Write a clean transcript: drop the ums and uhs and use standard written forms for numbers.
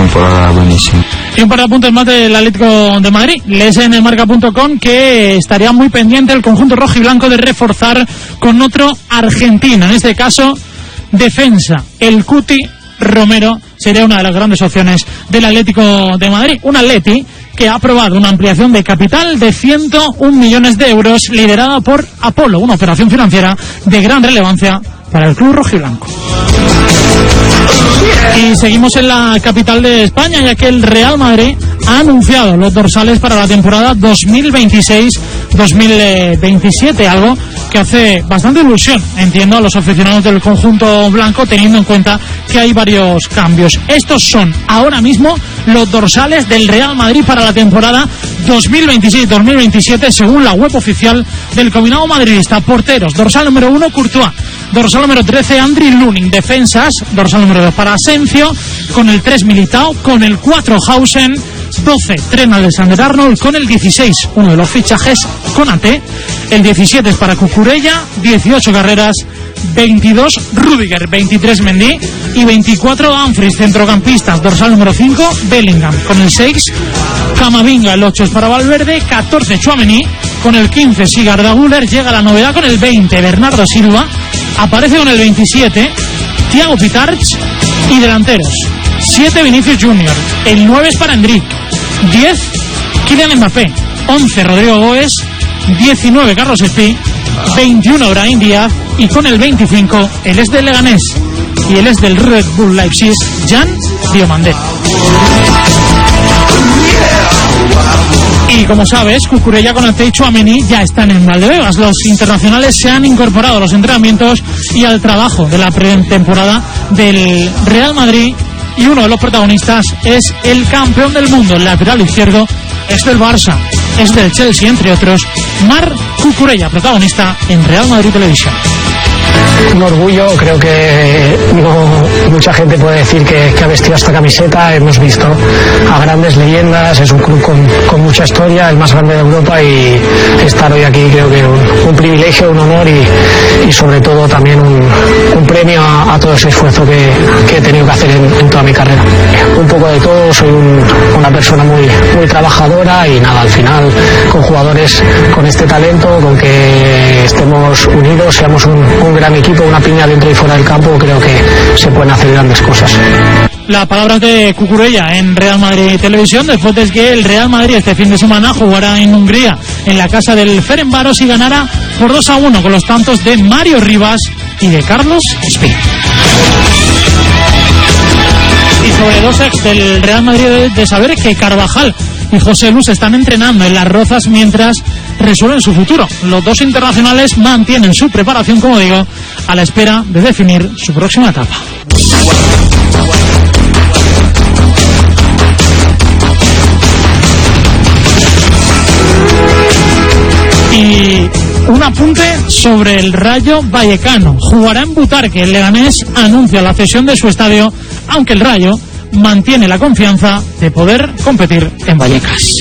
temporada buenísima. Y un par de apuntes más del Atlético de Madrid. Lees en el marca.com que estaría muy pendiente el conjunto rojiblanco de reforzar con otro argentino, en este caso defensa. El Cuti Romero sería una de las grandes opciones del Atlético de Madrid. Un Atleti que ha aprobado una ampliación de capital de 101 millones de euros liderada por Apolo, una operación financiera de gran relevancia para el club rojiblanco. Y seguimos en la capital de España, ya que el Real Madrid ha anunciado los dorsales para la temporada 2026-2027, algo que hace bastante ilusión, entiendo, a los aficionados del conjunto blanco, teniendo en cuenta que hay varios cambios. Estos son ahora mismo los dorsales del Real Madrid para la temporada 2026-2027, según la web oficial del combinado madridista. Porteros: dorsal número 1, Courtois; dorsal número 13, Andriy Lunin; defensas: dorsal número 2 para Asencio, con el 3 Militao, con el 4 Hausen, 12 Trent Alexander-Arnold, con el 16 uno de los fichajes, Konaté; el 17 es para Cucurella, 18 Carreras, 22 Rüdiger, 23 Mendy y 24 Dumfries. Centrocampistas: dorsal número 5 Bellingham, con el 6 Camavinga, el 8 es para Valverde, 14 Tchouaméni, con el 15 Sigurd Güler. Llega la novedad con el 20 Bernardo Silva, aparece con el 27 Thiago Pitarch. Y delanteros: 7 Vinicius Junior, el 9 es para Endrick, 10 Kylian Mbappé, 11 Rodrigo Goes, 19 Carlos Espí, 21 Brahim Díaz y con el 25 él es del Leganés y él es del Red Bull Leipzig, Jan Diomandé. Y como sabes, Cucurella, Konaté y Tchouaméni ya están en Valdebebas. Los internacionales se han incorporado a los entrenamientos y al trabajo de la pretemporada del Real Madrid, y uno de los protagonistas es el campeón del mundo, el lateral izquierdo, es del Barça, es del Chelsea, entre otros, Marc Cucurella, protagonista en Real Madrid Televisión. Un orgullo, creo que no mucha gente puede decir que ha vestido esta camiseta. Hemos visto a grandes leyendas, es un club con mucha historia, el más grande de Europa, y estar hoy aquí creo que un privilegio, un honor y sobre todo también un premio a todo ese esfuerzo que he tenido que hacer en toda mi carrera. Un poco de todo, soy una persona muy trabajadora y nada, al final con jugadores con este talento, con que estemos unidos, seamos un gran equipo, una piña dentro y fuera del campo, creo que se pueden hacer grandes cosas. La palabra de Cucurella en Real Madrid Televisión, después de que el Real Madrid este fin de semana jugará en Hungría, en la casa del Ferencváros, y ganara por 2-1 con los tantos de Mario Rivas y de Carlos Espí. Y sobre dos ex del Real Madrid, de saber que Carvajal y José Lu están entrenando en Las Rozas mientras resuelven su futuro. Los dos internacionales mantienen su preparación, como digo, a la espera de definir su próxima etapa. Y un apunte sobre el Rayo Vallecano. Jugará en Butarque. El Leganés anuncia la cesión de su estadio, aunque el Rayo mantiene la confianza de poder competir en Vallecas.